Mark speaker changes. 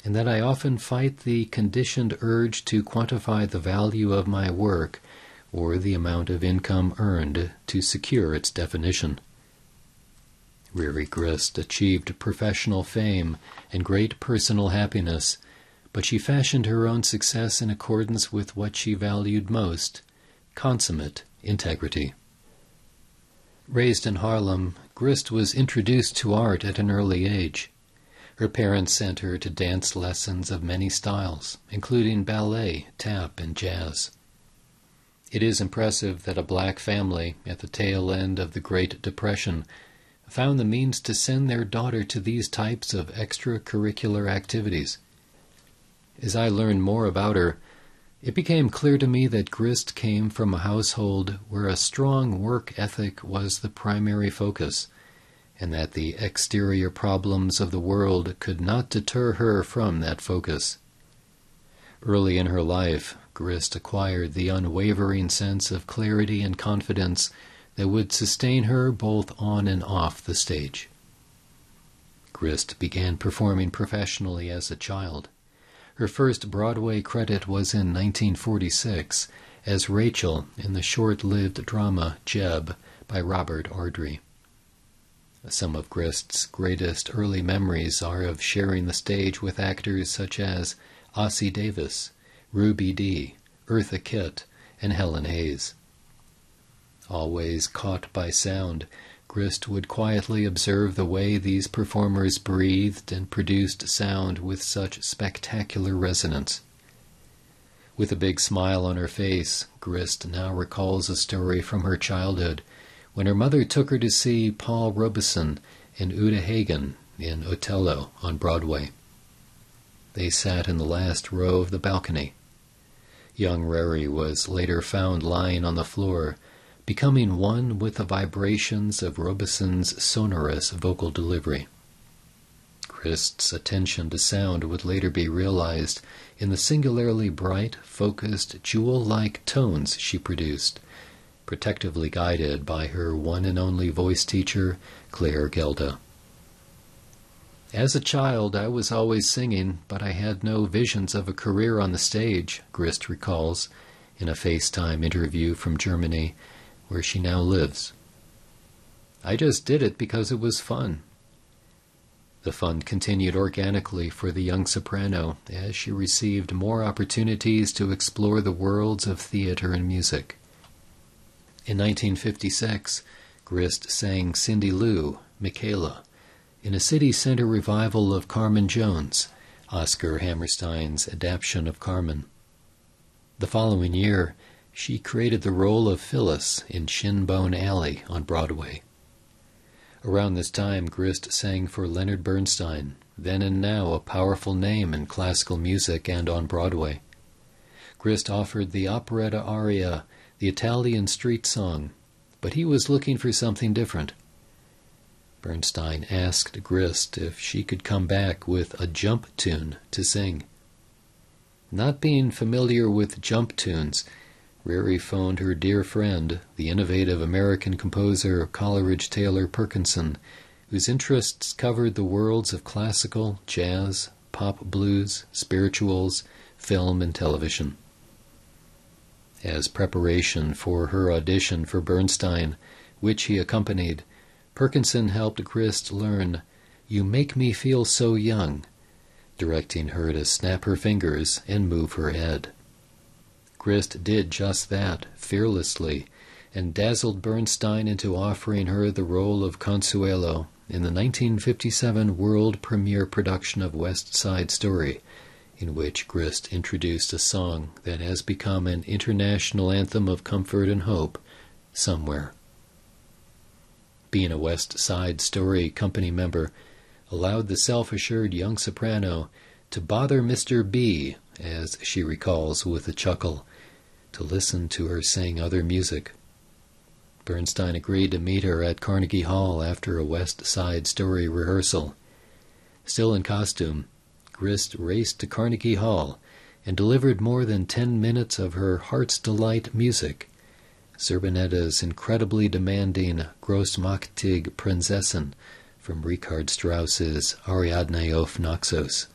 Speaker 1: and that I often fight the conditioned urge to quantify the value of my work or the amount of income earned to secure its definition. Riri Grist achieved professional fame and great personal happiness, but she fashioned her own success in accordance with what she valued most: consummate integrity. Raised in Harlem, Grist was introduced to art at an early age. Her parents sent her to dance lessons of many styles, including ballet, tap, and jazz. It is impressive that a black family at the tail end of the Great Depression found the means to send their daughter to these types of extracurricular activities. As I learned more about her, it became clear to me that Grist came from a household where a strong work ethic was the primary focus, and that the exterior problems of the world could not deter her from that focus. Early in her life, Grist acquired the unwavering sense of clarity and confidence that would sustain her both on and off the stage. Grist began performing professionally as a child. Her first Broadway credit was in 1946 as Rachel in the short-lived drama Jeb by Robert Ardrey. Some of Grist's greatest early memories are of sharing the stage with actors such as Ossie Davis, Ruby Dee, Eartha Kitt, and Helen Hayes. Always caught by sound, Grist would quietly observe the way these performers breathed and produced sound with such spectacular resonance. With a big smile on her face, Grist now recalls a story from her childhood when her mother took her to see Paul Robeson and Uta Hagen in Othello on Broadway. They sat in the last row of the balcony. Young Riri was later found lying on the floor, becoming one with the vibrations of Robeson's sonorous vocal delivery. Grist's attention to sound would later be realized in the singularly bright, focused, jewel-like tones she produced, protectively guided by her one and only voice teacher, Claire Gelda. As a child, I was always singing, but I had no visions of a career on the stage, Grist recalls in a FaceTime interview from Germany, where she now lives. I just did it because it was fun. The fun continued organically for the young soprano as she received more opportunities to explore the worlds of theater and music. In 1956, Grist sang Cindy Lou, Michaela, in a city center revival of Carmen Jones, Oscar Hammerstein's adaptation of Carmen. The following year, she created the role of Phyllis in Shinbone Alley on Broadway. Around this time, Grist sang for Leonard Bernstein, then and now a powerful name in classical music and on Broadway. Grist offered the operetta aria, the Italian street song, but he was looking for something different. Bernstein asked Grist if she could come back with a jump tune to sing. Not being familiar with jump tunes, Riri phoned her dear friend, the innovative American composer Coleridge Taylor Perkinson, whose interests covered the worlds of classical, jazz, pop blues, spirituals, film, and television. As preparation for her audition for Bernstein, which he accompanied, Perkinson helped Grist learn "You Make Me Feel So Young," directing her to snap her fingers and move her head. Grist did just that, fearlessly, and dazzled Bernstein into offering her the role of Consuelo in the 1957 world premiere production of West Side Story, in which Grist introduced a song that has become an international anthem of comfort and hope, Somewhere. Being a West Side Story company member allowed the self-assured young soprano to bother Mr. B, as she recalls with a chuckle, to listen to her sing other music. Bernstein agreed to meet her at Carnegie Hall after a West Side Story rehearsal. Still in costume, Grist raced to Carnegie Hall and delivered more than 10 minutes of her heart's delight music, Zerbanetta's incredibly demanding Großmächtige Prinzessin from Richard Strauss's Ariadne auf Naxos.